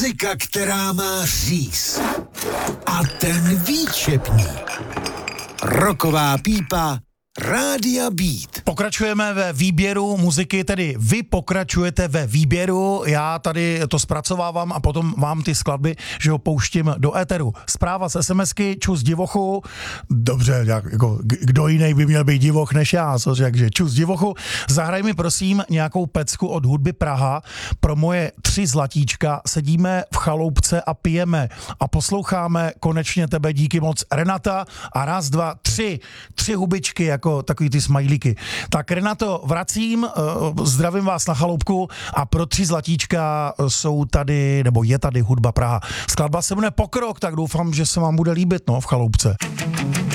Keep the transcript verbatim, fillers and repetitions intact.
Muzika, která má říz. A ten výčepník. Roková pípa Rádia Beat. Pokračujeme ve výběru muziky, tedy vy pokračujete ve výběru, já tady to zpracovávám a potom vám ty skladby, že ho pouštím do éteru. Zpráva z SMSky, čus divochu, dobře, jak, jako, kdo jiný by měl být divoch než já, co takže čus divochu, zahraj mi prosím nějakou pecku od Hudby Praha, pro moje tři zlatíčka, sedíme v chaloupce a pijeme a posloucháme konečně tebe, díky moc Renata a raz, dva, tři, tři hubičky, jako takový ty smajlíky. Tak Renato, vracím, zdravím vás na chaloupku a pro tři zlatíčka jsou tady, nebo je tady Hudba Praha. Skladba se jmenuje Pokrok, tak doufám, že se vám bude líbit, no, v chaloupce.